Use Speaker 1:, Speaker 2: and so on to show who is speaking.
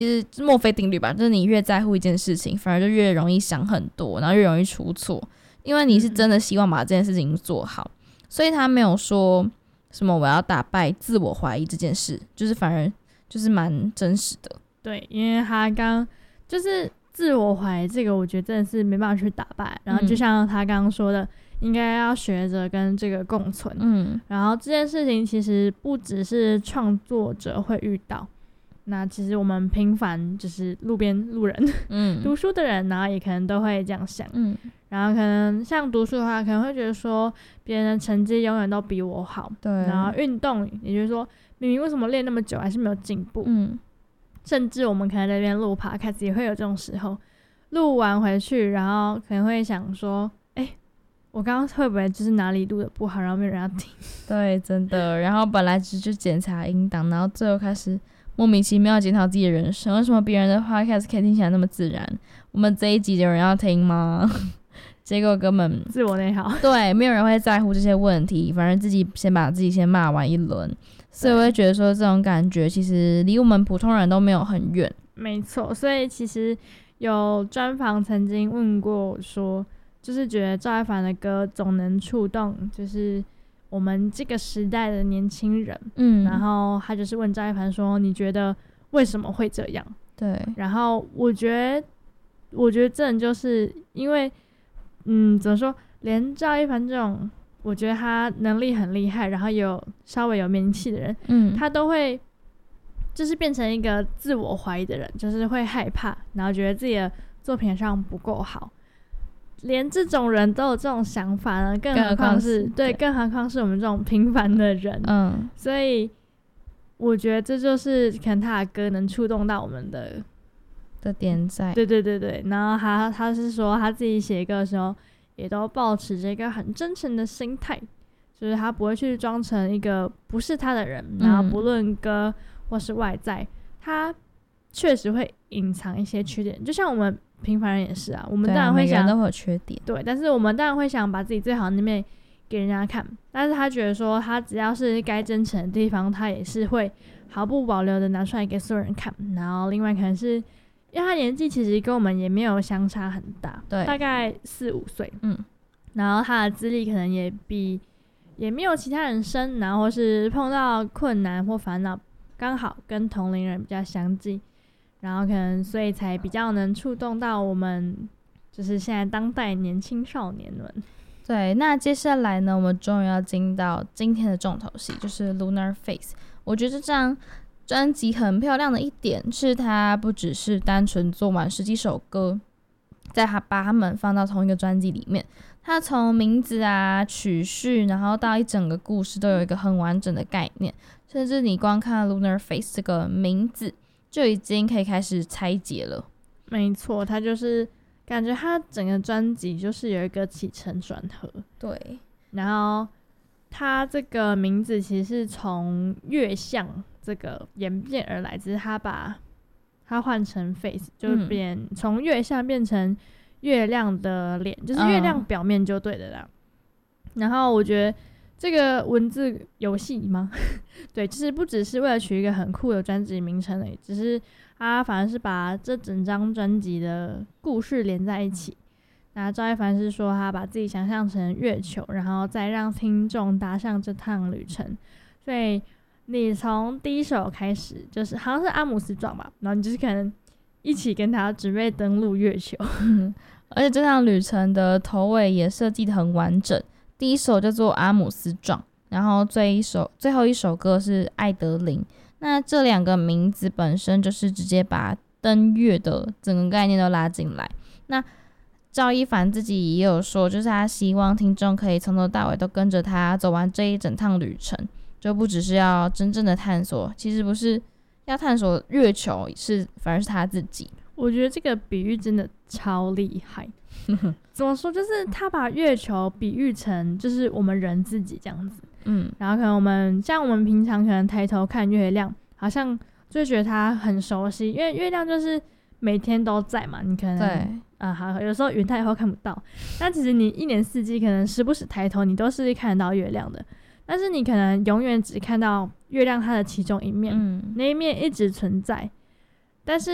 Speaker 1: 其实墨菲定律吧，就是你越在乎一件事情，反而就越容易想很多，然后越容易出错，因为你是真的希望把这件事情做好。所以他没有说什么我要打败自我怀疑这件事，就是反而就是蛮真实的。
Speaker 2: 对，因为他刚就是自我怀疑这个，我觉得真的是没办法去打败。然后就像他刚刚说的，应该要学着跟这个共存。然后这件事情其实不只是创作者会遇到，那其实我们平凡就是路边路人读书的人，然后也可能都会这样想。然后可能像读书的话，可能会觉得说别人的成绩永远都比我好。
Speaker 1: 对。
Speaker 2: 然后运动也就是说明明为什么练那么久还是没有进步。甚至我们可能在那边录 podcast 也会有这种时候，录完回去然后可能会想说我刚刚会不会就是哪里录的不好，然后没有人要听。
Speaker 1: 对，真的。然后本来只是检查音档，然后最后开始莫名其妙检讨自己的人生，为什么别人的 podcast 可以听起来那么自然，我们这一集有人要听吗？结果根本
Speaker 2: 自我内耗。
Speaker 1: 对，没有人会在乎这些问题，反正自己先把自己先骂完一轮。所以我会觉得说这种感觉其实离我们普通人都没有很远。
Speaker 2: 没错，所以其实有专访曾经问过我说，就是觉得赵一凡的歌总能触动就是我们这个时代的年轻人。然后他就是问赵一凡说你觉得为什么会这样？对。然后我觉得真的就是因为怎么说，连赵一凡这种我觉得他能力很厉害，然后有稍微有名气的人，他都会就是变成一个自我怀疑的人，就是会害怕，然后觉得自己的作品上不够好。连这种人都有这种想法呢，更何况是更何况是我们这种平凡的人。所以我觉得这就是可能他的歌能触动到我们的
Speaker 1: 点在。
Speaker 2: 对。然后他是说他自己写歌的时候也都抱持着一个很真诚的心态，就是他不会去装成一个不是他的人。然后不论歌或是外在，他确实会隐藏一些缺点，就像我们平凡人也是啊，我们当然会想，
Speaker 1: 每个人都会有缺点。
Speaker 2: 对，但是我们当然会想把自己最好的那面给人家看，但是他觉得说他只要是该真诚的地方，他也是会毫不保留的拿出来给所有人看。然后另外可能是因为他年纪其实跟我们也没有相差很大，对，大概4-5岁。然后他的资历可能也没有其他人深，然后或是碰到困难或烦恼刚好跟同龄人比较相近，然后可能所以才比较能触动到我们就是现在当代年轻少年们。
Speaker 1: 对，那接下来呢，我们终于要进到今天的重头戏，就是 Lunar Face。 我觉得这张专辑很漂亮的一点是它不只是单纯做完10几首歌再把它们放到同一个专辑里面，它从名字啊曲序然后到一整个故事都有一个很完整的概念，甚至你光看 Lunar Face 这个名字就已经可以开始拆解了。
Speaker 2: 没错，它就是感觉它整个专辑就是有一个起承转合。
Speaker 1: 对，
Speaker 2: 然后它这个名字其实是从月相这个演变而来，只是它把它换成 face， 就从月相变成月亮的脸，就是月亮表面就对的啦。然后我觉得这个文字游戏吗对，就是不只是为了取一个很酷的专辑名称而已，只是他反而是把这整张专辑的故事连在一起。那赵一凡是说他把自己想象成月球，然后再让听众搭上这趟旅程。所以你从第一首开始就是好像是阿姆斯壮吧，然后你就是可能一起跟他准备登陆月球
Speaker 1: 而且这趟旅程的头尾也设计得很完整。第一首叫做阿姆斯壮，然后最后一首歌是艾德琳。那这两个名字本身就是直接把登月的整个概念都拉进来。那赵一凡自己也有说，就是他希望听众可以从头到尾都跟着他走完这一整趟旅程，就不只是要真正的探索，其实不是要探索月球，反而是他自己。
Speaker 2: 我觉得这个比喻真的超厉害怎么说，就是他把月球比喻成就是我们人自己这样子。然后可能我们平常可能抬头看月亮，好像就觉得它很熟悉，因为月亮就是每天都在嘛，你可能对有时候云太厚看不到，但其实你一年四季可能时不时抬头你都是看得到月亮的，但是你可能永远只看到月亮它的其中一面，那一面一直存在，但是